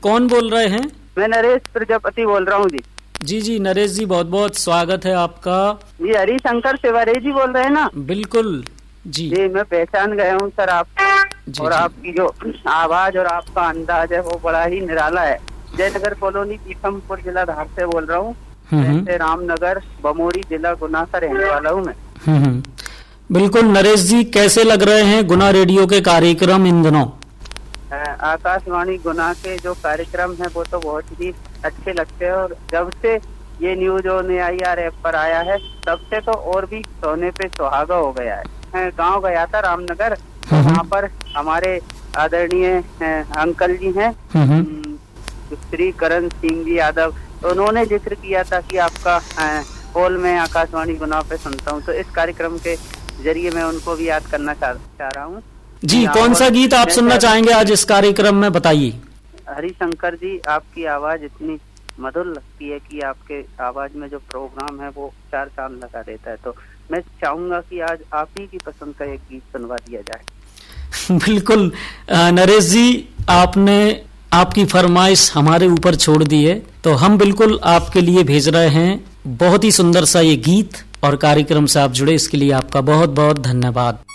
कौन बोल रहे हैं? मैं नरेश प्रजापति बोल रहा हूँ जी। जी नरेश जी, बहुत बहुत स्वागत है आपका। जी हरिशंकर सेवारे जी बोल रहे हैं ना? बिल्कुल जी। मैं पहचान गया हूँ सर आप जी, और जी। आपकी जो आवाज और आपका अंदाज है वो बड़ा ही निराला है। जयनगर कॉलोनी पीथमपुर जिला धार से बोल रहा हूँ। रामनगर बमोरी जिला गुना का रहने वाला हूँ मैं। बिल्कुल नरेश जी, कैसे लग रहे हैं गुना रेडियो के कार्यक्रम इन दिनों? आकाशवाणी गुना के जो कार्यक्रम है वो तो बहुत ही अच्छे लगते हैं, और जब से ये न्यूज AIR ऐप पर आया है तब से तो और भी सोने पे सुहागा हो गया है। गांव गया था रामनगर, वहाँ पर हमारे आदरणीय अंकल जी हैं श्री करण सिंह जी यादव, तो उन्होंने जिक्र किया था कि आपका कॉल में आकाशवाणी गुना पे सुनता हूँ, तो इस कार्यक्रम के जरिए मैं उनको भी याद करना चाह रहा हूँ जी। कौन सा गीत आप सुनना चाहेंगे आज इस कार्यक्रम में, बताइए? हरिशंकर जी, आपकी आवाज इतनी मधुर लगती है कि आपके आवाज में जो प्रोग्राम है वो 4 चांद लगा देता है, तो मैं चाहूंगा कि आज आप ही की पसंद का एक गीत सुनवा दिया जाए। बिल्कुल नरेश जी, आपने आपकी फरमाइश हमारे ऊपर छोड़ दी है, तो हम बिल्कुल आपके लिए भेज रहे हैं बहुत ही सुंदर सा ये गीत, और कार्यक्रम से आप जुड़े इसके लिए आपका बहुत बहुत धन्यवाद।